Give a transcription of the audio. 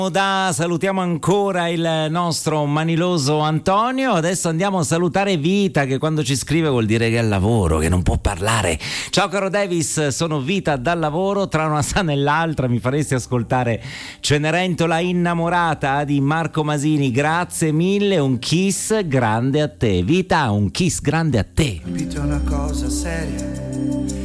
Salutiamo ancora il nostro maniloso Antonio. Adesso andiamo a salutare Vita, che quando ci scrive vuol dire che è al lavoro, che non può parlare. Ciao caro Davis, sono Vita dal lavoro, tra una sana e l'altra mi faresti ascoltare Cenerentola innamorata di Marco Masini. Grazie mille, un kiss grande a te Vita, un kiss grande a te. Capito, una cosa seria,